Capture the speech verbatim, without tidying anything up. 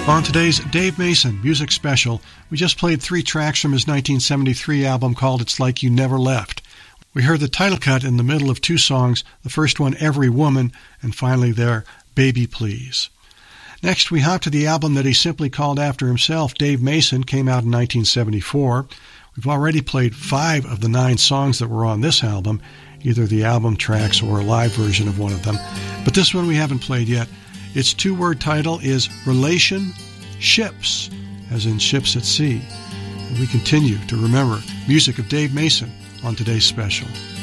On today's Dave Mason Music Special, we just played three tracks from his nineteen seventy-three album called It's Like You Never Left. We heard the title cut in the middle of two songs, the first one, Every Woman, and finally there, Baby Please. Next, we hop to the album that he simply called after himself, Dave Mason, came out in nineteen seventy-four. We've already played five of the nine songs that were on this album, either the album tracks or a live version of one of them. But this one we haven't played yet. Its two-word title is Relationships, as in ships at sea. And we continue to remember music of Dave Mason on today's special.